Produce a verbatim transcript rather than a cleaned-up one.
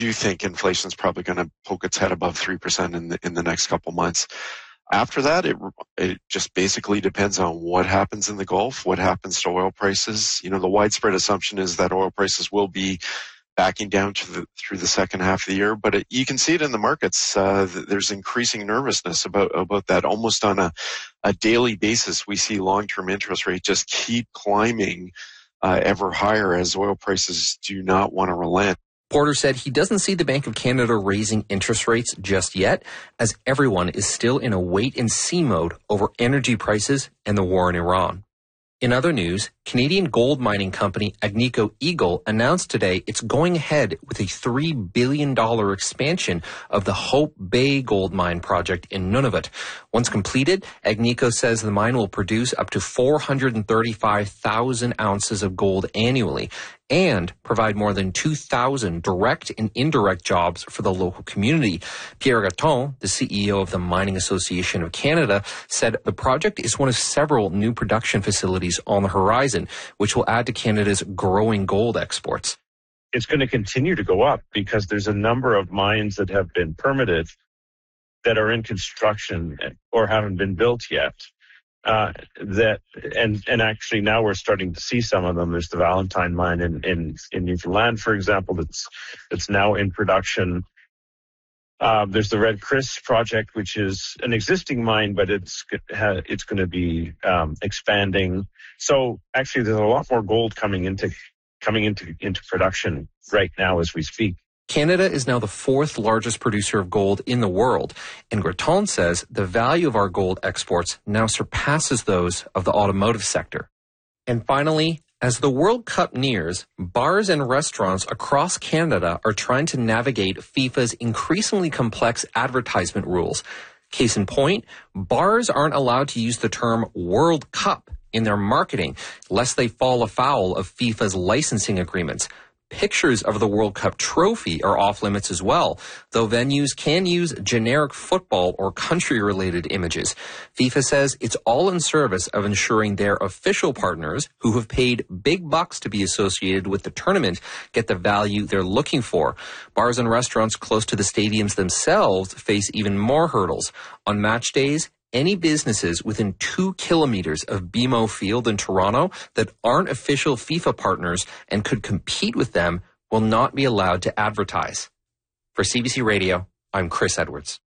do think inflation is probably going to poke its head above three percent in the, in the next couple months. After that, it, it just basically depends on what happens in the Gulf, what happens to oil prices. You know, the widespread assumption is that oil prices will be backing down to the, through the second half of the year, but it, you can see it in the markets. Uh, there's increasing nervousness about about that. Almost on a, a daily basis, we see long-term interest rates just keep climbing uh, ever higher as oil prices do not want to relent. Porter said he doesn't see the Bank of Canada raising interest rates just yet, as everyone is still in a wait-and-see mode over energy prices and the war in Iran. In other news, Canadian gold mining company Agnico Eagle announced today it's going ahead with a three billion dollars expansion of the Hope Bay gold mine project in Nunavut. Once completed, Agnico says the mine will produce up to four hundred thirty-five thousand ounces of gold annually and provide more than two thousand direct and indirect jobs for the local community. Pierre Gatton, the C E O of the Mining Association of Canada, said the project is one of several new production facilities on the horizon, which will add to Canada's growing gold exports. It's going to continue to go up because there's a number of mines that have been permitted that are in construction or haven't been built yet. Uh, that and and actually now we're starting to see some of them. There's the Valentine mine in, in, in Newfoundland, for example, that's that's now in production. Uh, there's the Red Chris project, which is an existing mine, but it's it's going to be um, expanding. So actually, there's a lot more gold coming into coming into into production right now as we speak. Canada is now the fourth largest producer of gold in the world, and Graton says the value of our gold exports now surpasses those of the automotive sector. And finally, as the World Cup nears, bars and restaurants across Canada are trying to navigate FIFA's increasingly complex advertisement rules. Case in point, bars aren't allowed to use the term World Cup in their marketing, lest they fall afoul of FIFA's licensing agreements. Pictures of the World Cup trophy are off limits as well, though venues can use generic football or country-related images. FIFA says it's all in service of ensuring their official partners, who have paid big bucks to be associated with the tournament, get the value they're looking for. Bars and restaurants close to the stadiums themselves face even more hurdles. On match days, any businesses within two kilometers of B M O Field in Toronto that aren't official FIFA partners and could compete with them will not be allowed to advertise. For C B C Radio, I'm Chris Edwards.